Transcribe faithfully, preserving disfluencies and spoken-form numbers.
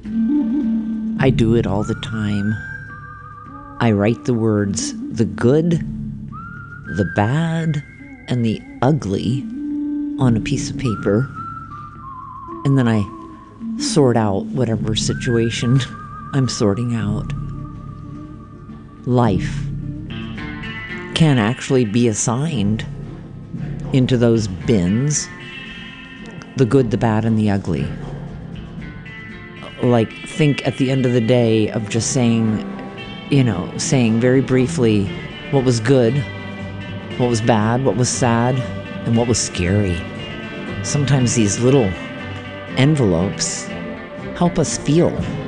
I do it all the time. I write the words, the good, the bad, and the ugly on a piece of paper. And then I sort out whatever situation I'm sorting out. Life can actually be assigned into those bins, the good, the bad, and the ugly. Like, think at the end of the day of just saying, you know, saying very briefly what was good, what was bad, what was sad, and what was scary. Sometimes these little envelopes help us feel